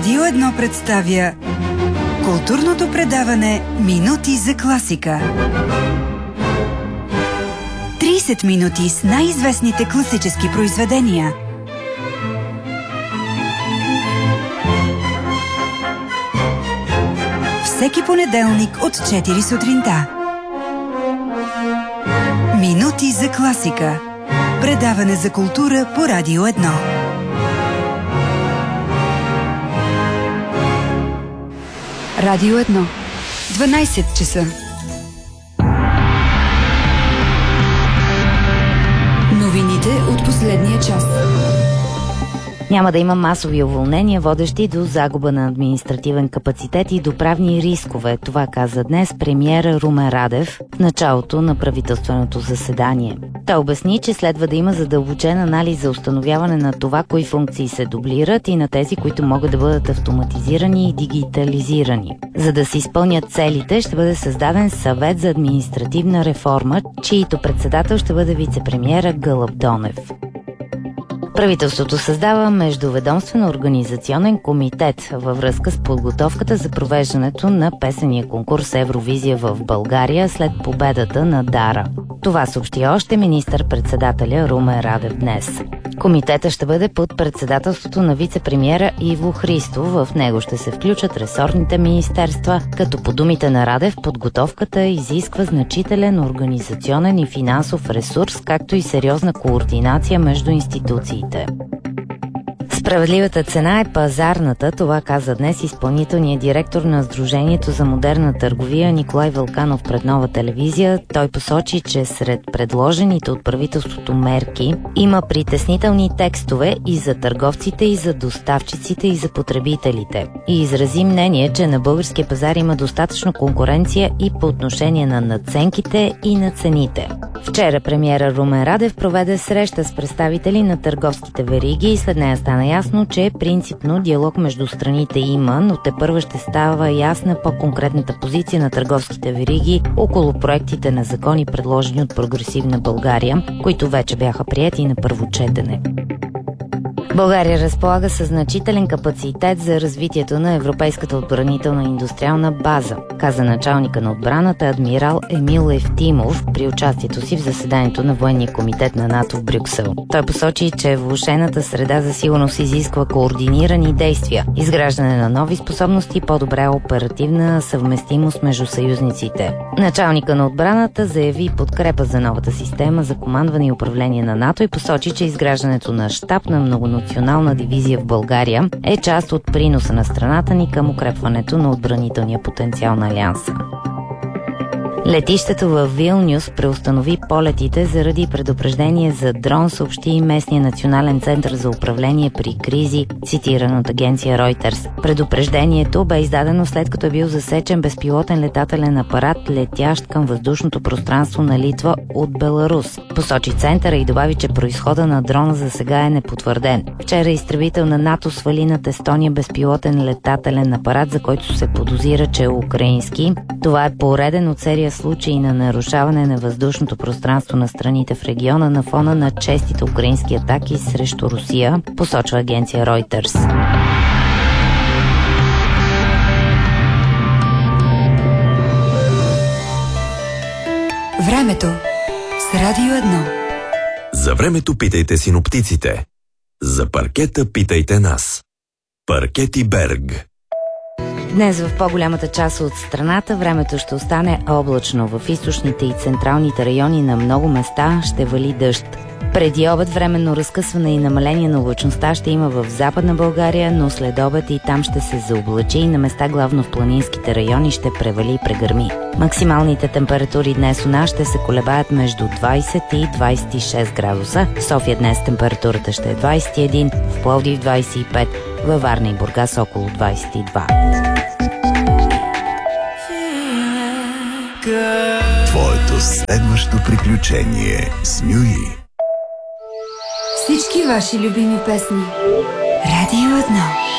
Радио 1 представя културното предаване Минути за класика. 30 минути с най-известните класически произведения. Всеки понеделник от 4 сутринта. Минути за класика. Предаване за култура по Радио 1. Радио 1. 12 часа. Новините от последния час. Няма да има масови уволнения, водещи до загуба на административен капацитет и до правни рискове. Това каза днес премиера Румен Радев в началото на правителственото заседание. Той обясни, че следва да има задълбочен анализ за установяване на това, кои функции се дублират и на тези, които могат да бъдат автоматизирани и дигитализирани. За да се изпълнят целите, ще бъде създаден съвет за административна реформа, чието председател ще бъде вицепремиера Гълъб Донев. Правителството създава междуведомствен организационен комитет във връзка с подготовката за провеждането на песения конкурс Евровизия в България след победата на Дара. Това съобщи още министър-председателя Румен Радев днес. Комитета ще бъде под председателството на вице-премиера Иво Христов. В него ще се включат ресорните министерства, като по думите на Радев подготовката изисква значителен организационен и финансов ресурс, както и сериозна координация между институциите. Справедливата цена е пазарната, това каза днес изпълнителният директор на Сдружението за модерна търговия Николай Вълканов пред Нова телевизия. Той посочи, че сред предложените от правителството мерки има притеснителни текстове и за търговците, и за доставчиците, и за потребителите. И изрази мнение, че на българския пазар има достатъчно конкуренция и по отношение на надценките и на цените. Вчера премиера Румен Радев проведе среща с представители на търговските вериги и след нея стана ясно, че принципно диалог между страните има, но тепърва ще става ясна по-конкретната позиция на търговските вериги около проектите на закони, предложени от Прогресивна България, които вече бяха приети на първо четене. България разполага със значителен капацитет за развитието на европейската отбранителна индустриална база, каза началника на отбраната адмирал Емил Евтимов при участието си в заседанието на Военния комитет на НАТО в Брюксел. Той посочи, че влошената среда за сигурност изисква координирани действия, изграждане на нови способности и по-добра оперативна съвместимост между съюзниците. Началника на отбраната заяви подкрепа за новата система за командване и управление на НАТО и посочи, че изграждането на щаб на многонационална дивизия в България е част от приноса на страната ни към укрепването на отбранителния потенциал на Алианса. Летището във Вилнюс преустанови полетите заради предупреждение за дрон, съобщи и местния национален център за управление при кризи, цитиран от агенция Reuters. Предупреждението бе издадено след като е бил засечен безпилотен летателен апарат, летящ към въздушното пространство на Литва от Беларус. Посочи центъра и добави, че произхода на дрона за сега е непотвърден. Вчера изтребител на НАТО свали над Естония безпилотен летателен апарат, за който се подозира, че е украински. Това е пореден от серия случаи на нарушаване на въздушното пространство на страните в региона на фона на честите украински атаки срещу Русия, посочва агенция Reuters. Времето с Радио 1. За времето питайте синоптиците. За паркета питайте нас. Паркети Берг. Днес в по-голямата част от страната времето ще остане облачно. В източните и централните райони на много места ще вали дъжд. Преди обед временно разкъсване и намаление на облачността ще има в Западна България, но след обед и там ще се заоблачи и на места главно в планинските райони ще превали и прегърми. Максималните температури днес у нас ще се колебаят между 20 и 26 градуса. В София днес температурата ще е 21, в Пловдив 25, във Варна и Бургас около 22. Твоето следващо приключение с Нюи. Всички ваши любими песни. Радио 1.